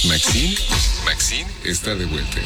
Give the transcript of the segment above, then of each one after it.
Maxine está de vuelta.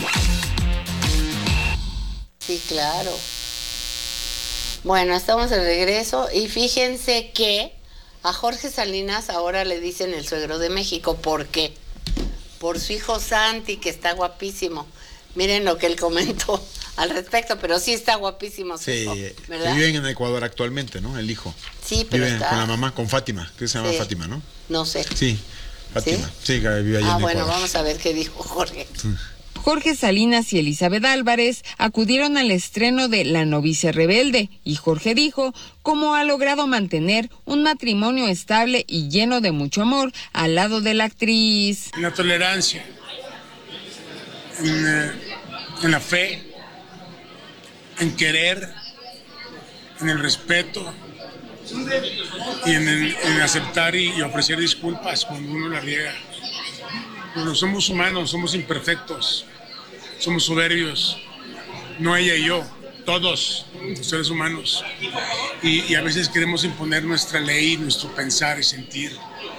Sí, claro. Bueno, estamos de regreso y fíjense que a Jorge Salinas ahora le dicen el suegro de México. ¿Por qué? Por su hijo Santi, que está guapísimo. Miren lo que él comentó al respecto, pero sí está guapísimo su hijo, ¿verdad? Que viven en Ecuador actualmente, ¿no? El hijo. Sí, pero vive está... con la mamá, con Fátima, que se llama Fátima, ¿no? No sé. Sí, Fátima. Sí, que vive allá en bueno, Ecuador. vamos a ver qué dijo Jorge. Jorge Salinas y Elizabeth Álvarez acudieron al estreno de La novicia rebelde y Jorge dijo cómo ha logrado mantener un matrimonio estable y lleno de mucho amor al lado de la actriz. En la tolerancia, en la fe, en querer, en el respeto y en aceptar y ofrecer disculpas cuando uno la riega. Bueno, somos humanos, somos imperfectos, somos soberbios, no ella y yo, todos los seres humanos. Y a veces queremos imponer nuestra ley, nuestro pensar y sentir.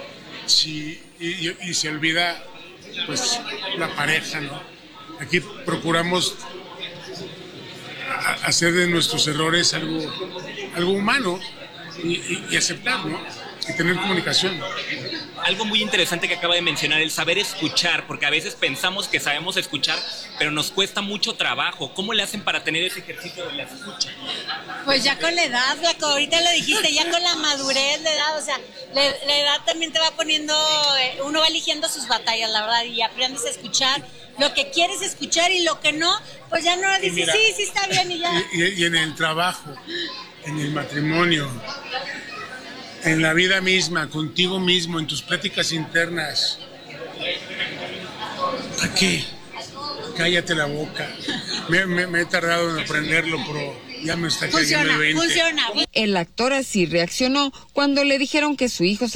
Y se olvida, pues, la pareja, ¿no? Aquí procuramos hacer de nuestros errores algo humano y aceptar, ¿no? Y tener comunicación. Algo muy interesante que acaba de mencionar, el saber escuchar, porque a veces pensamos que sabemos escuchar, pero nos cuesta mucho trabajo. ¿Cómo le hacen para tener ese ejercicio de la escucha? Pues ya con la edad, Flaco, ahorita lo dijiste, ya con la madurez, la edad, o sea, la edad también te va poniendo, uno va eligiendo sus batallas, la verdad, y aprendes a escuchar lo que quieres escuchar y lo que no, pues ya no dices, mira, sí, está bien y ya. Y en el trabajo, en el matrimonio, en la vida misma, contigo mismo, en tus pláticas internas. ¿Para qué? Cállate la boca. Me he tardado en aprenderlo, pero ya me está cayendo el 20. El actor así reaccionó cuando le dijeron que su hijo